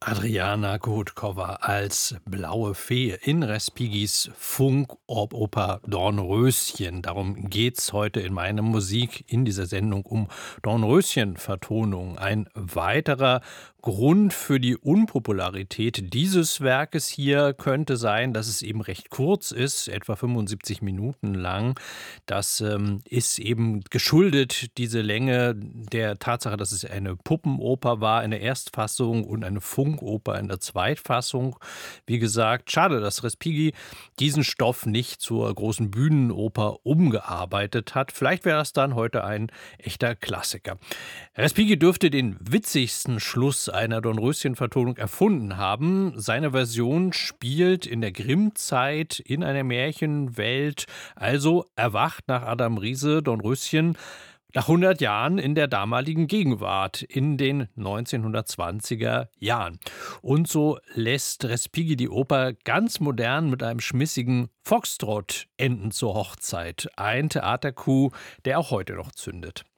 Adriana Gutkova als Blaue Fee in Respigis Funkoper Dornröschen. Darum geht's heute in meiner Musik in dieser Sendung um Dornröschen-Vertonung. Ein weiterer Grund für die Unpopularität dieses Werkes hier könnte sein, dass es eben recht kurz ist, etwa 75 Minuten lang. Das ist eben geschuldet, diese Länge, der Tatsache, dass es eine Puppenoper war in der Erstfassung und eine Funkoper in der Zweitfassung. Wie gesagt, schade, dass Respighi diesen Stoff nicht zur großen Bühnenoper umgearbeitet hat. Vielleicht wäre das dann heute ein echter Klassiker. Respighi dürfte den witzigsten Schluss einer Dornröschen-Vertonung erfunden haben. Seine Version spielt in der Grimm-Zeit in einer Märchenwelt. Also erwacht nach Adam Riese Dornröschen nach 100 Jahren in der damaligen Gegenwart, in den 1920er Jahren. Und so lässt Respighi die Oper ganz modern mit einem schmissigen Foxtrott enden zur Hochzeit. Ein Theatercoup, der auch heute noch zündet.